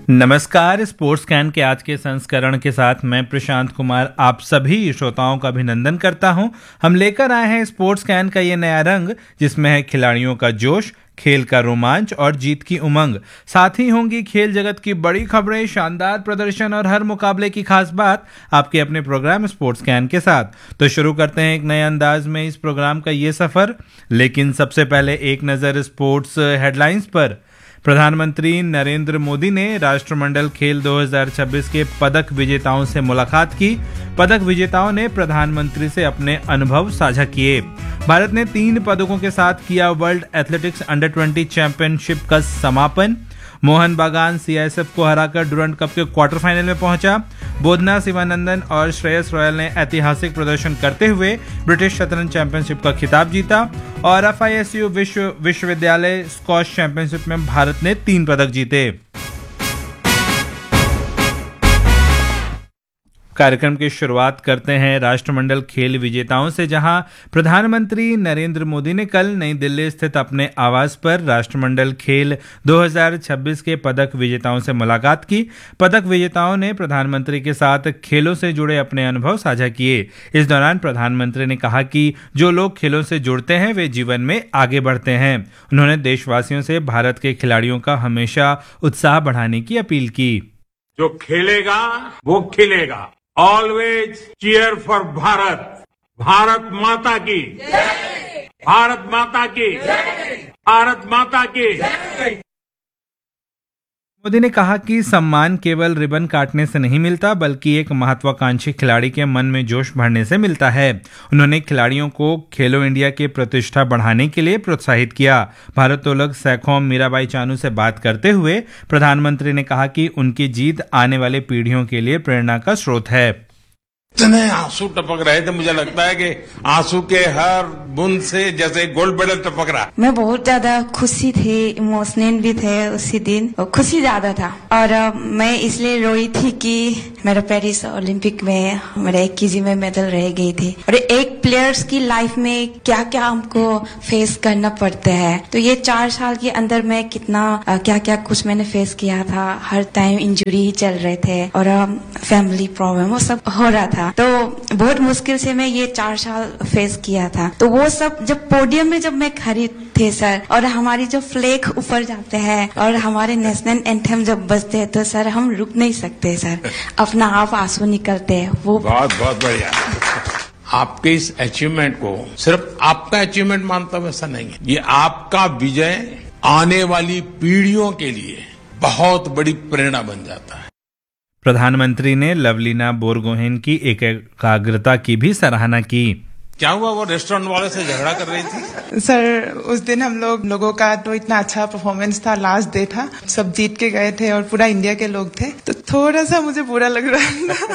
नमस्कार। Sports can के आज के संस्करण के साथ मैं प्रशांत कुमार आप सभी श्रोताओं का अभिनंदन करता हूं। हम लेकर आए हैं स्पोर्ट्स कैन का ये नया रंग, जिसमें है खिलाड़ियों का जोश, खेल का रोमांच और जीत की उमंग। साथ ही होंगी खेल जगत की बड़ी खबरें, शानदार प्रदर्शन और हर मुकाबले की खास बात आपके अपने प्रोग्राम स्पोर्ट्स कैन के साथ। तो शुरू करते हैं एक नए अंदाज में इस प्रोग्राम का ये सफर, लेकिन सबसे पहले एक नज़र स्पोर्ट्स हेडलाइंस पर। प्रधानमंत्री नरेंद्र मोदी ने राष्ट्रमंडल खेल 2026 के पदक विजेताओं से मुलाकात की। पदक विजेताओं ने प्रधानमंत्री से अपने अनुभव साझा किए। भारत ने 3 पदकों के साथ किया वर्ल्ड एथलेटिक्स अंडर 20 चैंपियनशिप का समापन। मोहन बागान सीआईएसएफ को हराकर डुरंड कप के क्वार्टर फाइनल में पहुंचा। बोधना शिवानंदन और श्रेयस रॉयल ने ऐतिहासिक प्रदर्शन करते हुए ब्रिटिश शतरंज चैंपियनशिप का खिताब जीता। और FISU विश्वविद्यालय स्क्वॉश चैंपियनशिप में भारत ने 3 पदक जीते। कार्यक्रम की शुरुआत करते हैं राष्ट्रमंडल खेल विजेताओं से, जहां प्रधानमंत्री नरेंद्र मोदी ने कल नई दिल्ली स्थित अपने आवास पर राष्ट्रमंडल खेल 2026 के पदक विजेताओं से मुलाकात की। पदक विजेताओं ने प्रधानमंत्री के साथ खेलों से जुड़े अपने अनुभव साझा किए। इस दौरान प्रधानमंत्री ने कहा कि जो लोग खेलों से जुड़ते हैं वे जीवन में आगे बढ़ते हैं। उन्होंने देशवासियों से भारत के खिलाड़ियों का हमेशा उत्साह बढ़ाने की अपील की। जो खेलेगा वो खिलेगा। Always cheer for Bharat. Bharat माता की जय। भारत माता की जय। भारत माता की जय। मोदी ने कहा कि सम्मान केवल रिबन काटने से नहीं मिलता, बल्कि एक महत्वाकांक्षी खिलाड़ी के मन में जोश भरने से मिलता है। उन्होंने खिलाड़ियों को खेलो इंडिया की प्रतिष्ठा बढ़ाने के लिए प्रोत्साहित किया। भारोत्तोलक सैखोम मीराबाई चानू से बात करते हुए प्रधानमंत्री ने कहा कि उनकी जीत आने वाली पीढ़ियों के लिए प्रेरणा का स्रोत है। इतने आंसू टपक रहे थे, मुझे लगता है कि आंसू के हर बूंद से जैसे गोल्ड मेडल टपक रहा। मैं बहुत ज्यादा खुशी थी, इमोशनल भी थे उसी दिन, और खुशी ज्यादा था। और मैं इसलिए रोई थी कि मेरा पेरिस ओलंपिक में मेरा 1 kg में मेडल रह गई थी। और एक प्लेयर्स की लाइफ में क्या क्या हमको फेस करना पड़ता है, तो ये 4 साल के अंदर मैं कितना क्या क्या कुछ मैंने फेस किया था। हर टाइम इंजरी ही चल रहे थे और फैमिली प्रॉब्लम वो सब हो रहा था, तो बहुत मुश्किल से मैं ये 4 साल फेस किया था। तो वो सब जब पोडियम में जब मैं खड़ी थे सर, और हमारी जो फ्लैग ऊपर जाते हैं और हमारे नेशनल एंथम जब बजते हैं, तो सर हम रुक नहीं सकते सर, अपना आप आंसू निकलते हैं। वो बहुत बहुत बढ़िया। आपके इस अचीवमेंट को सिर्फ आपका अचीवमेंट मानता हूं, ऐसा नहीं है। ये आपका विजय आने वाली पीढ़ियों के लिए बहुत बड़ी प्रेरणा बन जाता है। प्रधानमंत्री ने लवलीना बोरगोहेन की एकाग्रता की भी सराहना की। क्या हुआ, वो रेस्टोरेंट वाले से झगड़ा कर रही थी? सर उस दिन हम लोगों का तो इतना अच्छा परफॉर्मेंस था, लास्ट डे था, सब जीत के गए थे और पूरा इंडिया के लोग थे, तो थोड़ा सा मुझे बुरा लग रहा था।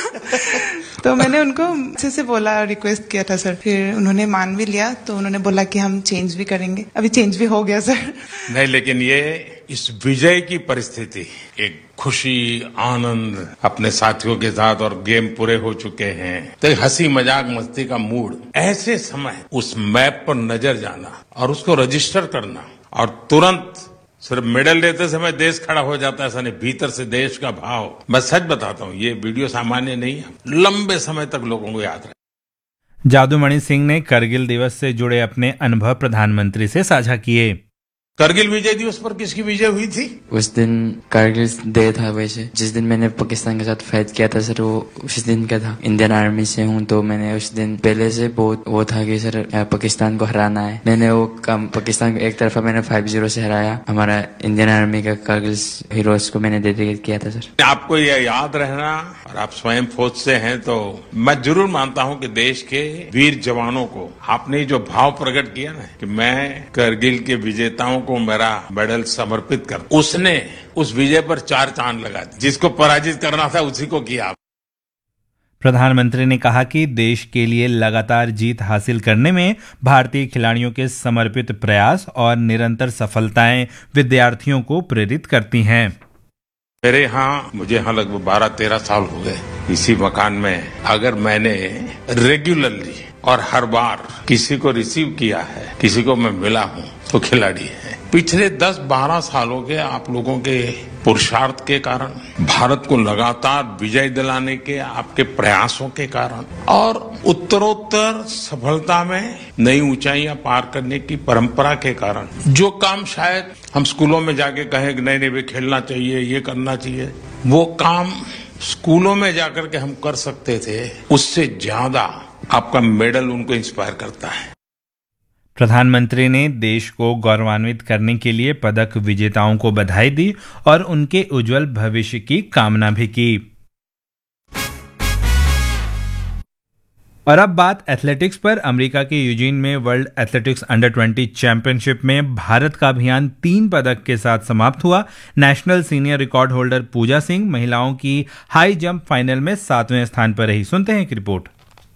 तो मैंने उनको अच्छे से बोला, रिक्वेस्ट किया था सर, फिर उन्होंने मान भी लिया। तो उन्होंने बोला कि हम चेंज भी करेंगे। अभी चेंज भी हो गया सर। नहीं, लेकिन ये इस विजय की परिस्थिति, एक खुशी, आनंद अपने साथियों के साथ, और गेम पूरे हो चुके हैं, तो एक हंसी मजाक मस्ती का मूड, ऐसे समय उस मैप पर नजर जाना और उसको रजिस्टर करना, और तुरंत सिर्फ मेडल लेते समय देश खड़ा हो जाता है, ऐसा नहीं, भीतर से देश का भाव। मैं सच बताता हूँ, ये वीडियो सामान्य नहीं है, लंबे समय तक लोगों को याद रहे। जादूमणि सिंह ने करगिल दिवस से जुड़े अपने अनुभव प्रधानमंत्री से साझा किए। करगिल विजय दिवस पर किसकी विजय हुई थी? उस दिन करगिल डे था। वैसे जिस दिन मैंने पाकिस्तान के साथ फाइट किया था सर, वो उस दिन का था। इंडियन आर्मी से हूँ, तो मैंने उस दिन पहले से बहुत वो था कि सर पाकिस्तान को हराना है। मैंने वो पाकिस्तान को एक तरफा मैंने 5-0 से हराया। हमारा इंडियन आर्मी का करगिल हीरोज को मैंने डेडिकेट किया था सर। आपको यह याद रहना, और आप स्वयं फौज से हैं, तो मैं जरूर मानता हूँ कि देश के वीर जवानों को आपने जो भाव प्रकट किया ना कि मैं करगिल के विजेताओं को मेरा मेडल समर्पित कर, उसने उस विजय पर 4 चांद लगा दी। जिसको पराजित करना था उसी को किया। प्रधानमंत्री ने कहा कि देश के लिए लगातार जीत हासिल करने में भारतीय खिलाड़ियों के समर्पित प्रयास और निरंतर सफलताएं विद्यार्थियों को प्रेरित करती हैं। मुझे यहाँ लगभग 12-13 साल हो गए इसी मकान में। अगर मैंने रेगुलरली और हर बार किसी को रिसीव किया है, किसी को मैं मिला हूँ, तो खिलाड़ी है। पिछले 10-12 सालों के आप लोगों के पुरुषार्थ के कारण, भारत को लगातार विजय दिलाने के आपके प्रयासों के कारण और उत्तरोत्तर सफलता में नई ऊंचाइयां पार करने की परंपरा के कारण जो काम शायद हम स्कूलों में जाके कहें कि नहीं वे खेलना चाहिए, ये करना चाहिए, वो काम स्कूलों में जाकर के हम कर सकते थे, उससे ज्यादा आपका मेडल उनको इंस्पायर करता है। प्रधानमंत्री ने देश को गौरवान्वित करने के लिए पदक विजेताओं को बधाई दी और उनके उज्जवल भविष्य की कामना भी की। और अब बात एथलेटिक्स पर। अमेरिका के यूजीन में वर्ल्ड एथलेटिक्स अंडर 20 चैंपियनशिप में भारत का अभियान 3 पदक के साथ समाप्त हुआ। नेशनल सीनियर रिकॉर्ड होल्डर पूजा सिंह महिलाओं की हाई जंप फाइनल में 7वें स्थान पर रही। सुनते हैं एक रिपोर्ट।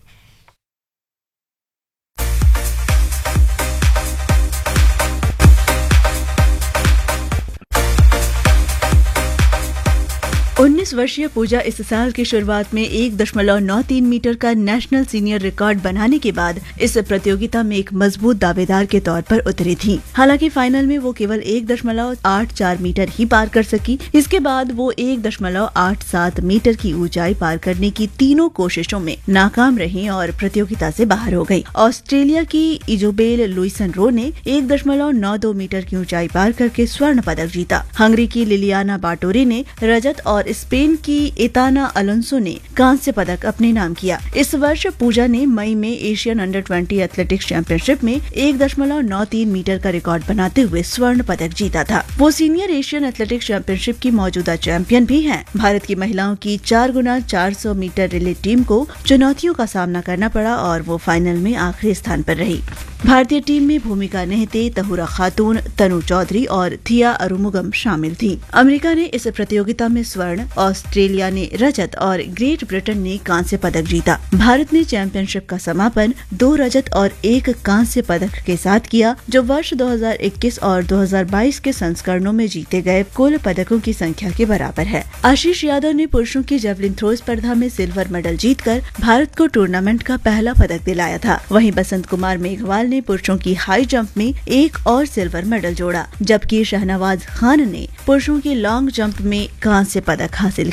वर्षीय पूजा इस साल की शुरुआत में 1.93 मीटर का नेशनल सीनियर रिकॉर्ड बनाने के बाद इस प्रतियोगिता में एक मजबूत दावेदार के तौर पर उतरी थी। हालांकि फाइनल में वो केवल 1.84 मीटर ही पार कर सकी। इसके बाद वो 1.87 मीटर की ऊंचाई पार करने की तीनों कोशिशों में नाकाम रही और प्रतियोगिता से बाहर हो गई। ऑस्ट्रेलिया की इजोबेल लुइसन रो ने 1.92 मीटर की ऊंचाई पार करके स्वर्ण पदक जीता। हंगरी की लिलियाना बाटोरे ने रजत और स्पेन की एताना अलोंसो ने कांस्य पदक अपने नाम किया। इस वर्ष पूजा ने मई में एशियन अंडर 20 एथलेटिक्स चैंपियनशिप में 1.93 मीटर का रिकॉर्ड बनाते हुए स्वर्ण पदक जीता था। वो सीनियर एशियन एथलेटिक्स चैंपियनशिप की मौजूदा चैंपियन भी हैं। भारत की महिलाओं की 4x400 मीटर रिले टीम को चुनौतियों का सामना करना पड़ा और वो फाइनल में आखिरी स्थान पर रही। भारतीय टीम में भूमिका नेहते, तहुरा खातून, तनु चौधरी और थिया अरुमुगम शामिल थी। अमेरिका ने इस प्रतियोगिता में स्वर्ण, ऑस्ट्रेलिया ने रजत और ग्रेट ब्रिटेन ने कांस्य पदक जीता। भारत ने चैंपियनशिप का समापन 2 रजत और 1 कांस्य पदक के साथ किया, जो वर्ष 2021 और 2022 के संस्करणों में जीते गए कुल पदकों की संख्या के बराबर है। आशीष यादव ने पुरुषों की जेवलिन थ्रो स्पर्धा में सिल्वर मेडल जीतकर भारत को टूर्नामेंट का पहला पदक दिलाया था। वहीं बसंत कुमार मेघवाल ने पुरुषों की हाई जंप में 1 और सिल्वर मेडल जोड़ा, जबकि शहनवाज खान ने पुरुषों की लॉन्ग जंप में कांस्य पदक हासिल